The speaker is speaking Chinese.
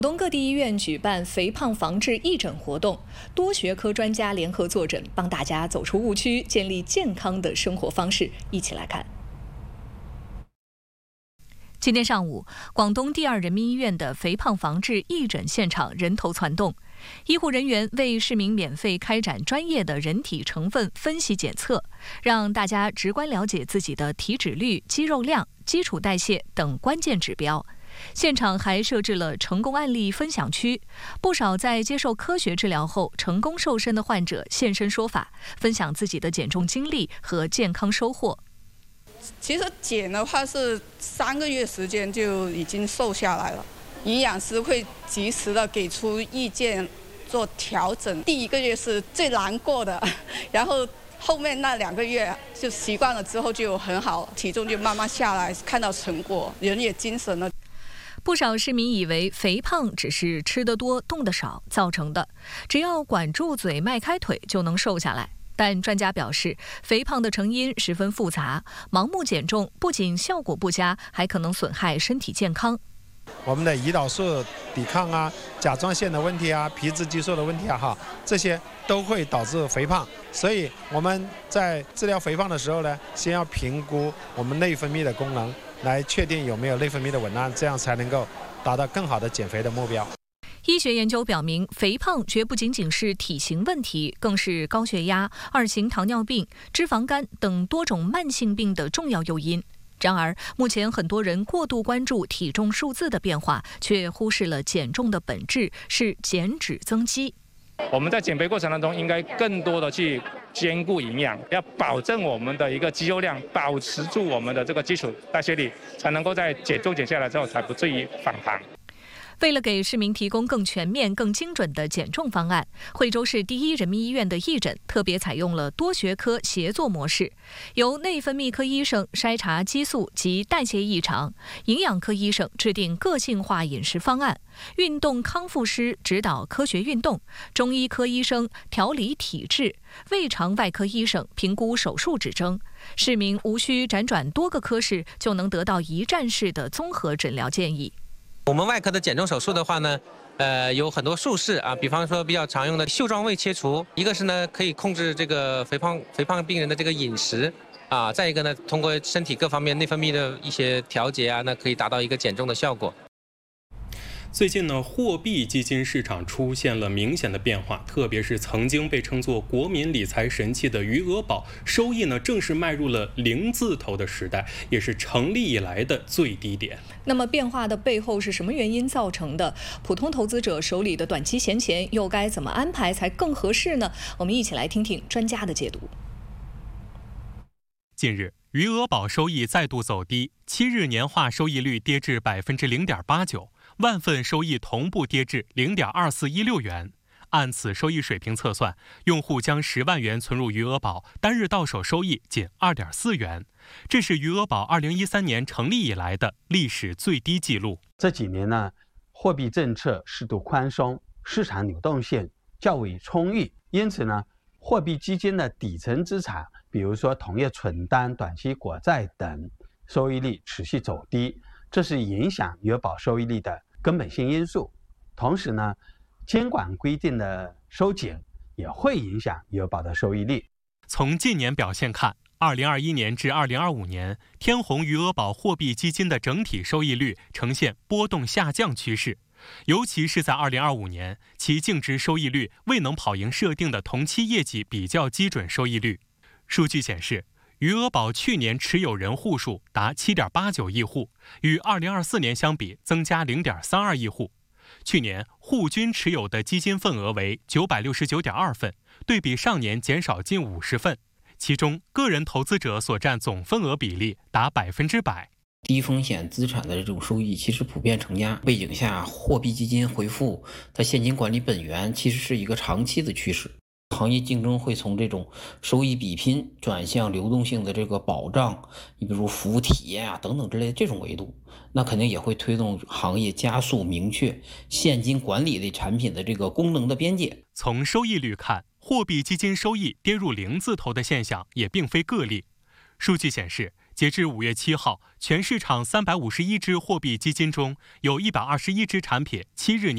广东各地医院举办肥胖防治义诊活动，多学科专家联合坐诊，帮大家走出误区，建立健康的生活方式。一起来看。今天上午，广东第二人民医院的肥胖防治义诊现场人头攒动，医护人员为市民免费开展专业的人体成分分析检测，让大家直观了解自己的体脂率、肌肉量、基础代谢等关键指标。现场还设置了成功案例分享区，不少在接受科学治疗后成功瘦身的患者现身说法，分享自己的减重经历和健康收获。 其实减的话是3个月时间就已经瘦下来了，营养师会及时的给出意见做调整。第1个月是最难过的，然后后面那2个月就习惯了之后就很好，体重就慢慢下来，看到成果，人也精神了。 不少市民以为肥胖只是吃得多、动得少造成的，只要管住嘴、迈开腿就能瘦下来。但专家表示，肥胖的成因十分复杂，盲目减重不仅效果不佳，还可能损害身体健康。 我们的胰岛素抵抗啊、甲状腺的问题啊、皮质激素的问题啊，这些都会导致肥胖。所以我们在治疗肥胖的时候呢，先要评估我们内分泌的功能，来确定有没有内分泌的紊乱，这样才能够达到更好的减肥的目标。 医学研究表明，肥胖绝不仅仅是体型问题，更是高血压、2型糖尿病、脂肪肝等多种慢性病的重要诱因。然而，目前很多人过度关注体重数字的变化，却忽视了减重的本质是减脂增肌。 我们在减肥过程当中，应该更多的去兼顾营养，要保证我们的一个肌肉量，保持住我们的这个基础代谢率，才能够在减重减下来之后，才不至于反弹。 为了给市民提供更全面、更精准的减重方案，惠州市第一人民医院的义诊特别采用了多学科协作模式，由内分泌科医生筛查激素及代谢异常，营养科医生制定个性化饮食方案，运动康复师指导科学运动，中医科医生调理体质，胃肠外科医生评估手术指征。市民无需辗转多个科室，就能得到一站式的综合诊疗建议。 我们外科的减重手术的话呢，有很多术式啊，比方说比较常用的袖状胃切除，一个是呢可以控制这个肥胖病人的这个饮食啊，再一个呢通过身体各方面内分泌的一些调节啊，那可以达到一个减重的效果。 最近呢，货币基金市场出现了明显的变化，特别是曾经被称作国民理财神器的余额宝，收益呢正式迈入了0字头的时代，也是成立以来的最低点。 那么变化的背后是什么原因造成的？普通投资者手里的短期闲钱又该怎么安排才更合适呢？我们一起来听听专家的解读。 近日，余额宝收益再度走低，7日年化收益率跌至0.89%。万份收益同步跌至0.2416元，按此收益水平测算，用户将10万元存入余额宝，单日到手收益仅2.4元，这是余额宝2013年成立以来的历史最低纪录。 这几年呢，货币政策适度宽松，市场流动性较为充裕，因此呢，货币基金的底层资产，比如说同业存单、短期国债等，收益率持续走低，这是影响余额宝收益率的根本性因素。同时呢，监管规定的收紧也会影响余额宝的收益率。 从近年表现看，2021年至2025年，天弘余额宝货币基金的整体收益率呈现波动下降趋势，尤其是在2025年，其净值收益率未能跑赢设定的同期业绩比较基准收益率。数据显示，余额宝去年持有人户数达7.89亿户，与2024年相比增加0.32亿户。去年户均持有的基金份额为969.2份，对比上年减少近50份。其中，个人投资者所占总份额比例达100%。 低风险资产的这种收益其实普遍承压背景下，货币基金恢复它现金管理本源，其实是一个长期的趋势。行业竞争会从这种收益比拼转向流动性的这个保障，你比如服务体验啊等等之类的这种维度，那肯定也会推动行业加速明确现金管理类产品的这个功能的边界。 从收益率看，货币基金收益跌入0字头的现象也并非个例。数据显示，截至5月7号，全市场351只货币基金中，有121只产品7日